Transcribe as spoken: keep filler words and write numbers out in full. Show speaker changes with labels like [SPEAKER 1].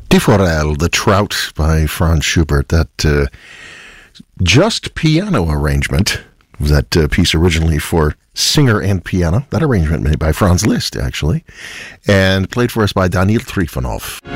[SPEAKER 1] Die Forelle, The Trout by Franz Schubert. That uh, just piano arrangement, that uh, piece originally for singer and piano, that arrangement made by Franz Liszt, actually, and played for us by Daniil Trifonov.